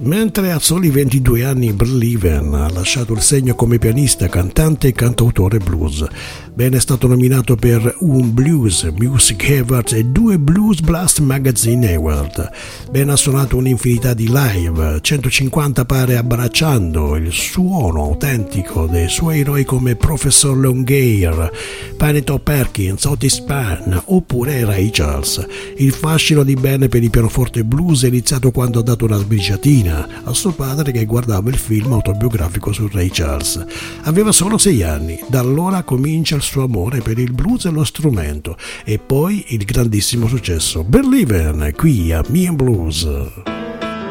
Mentre a soli 22 anni Believen ha lasciato il segno come pianista, cantante e cantautore blues. Ben è stato nominato per un Blues Music Award e 2 Blues Blast Magazine Award. Ben ha suonato un'infinità di live, 150 pare abbracciando il suono autentico dei suoi eroi come Professor Longhair, Panito Perkins, Otis Spann oppure Ray Charles. Il fascino di Ben per il pianoforte blues è iniziato quando ha dato una sbriciatina a suo padre che guardava il film autobiografico su Ray Charles. Aveva solo 6 anni, da allora comincia il suo amore per il blues e lo strumento e poi il grandissimo successo Believen qui a Me and Blues.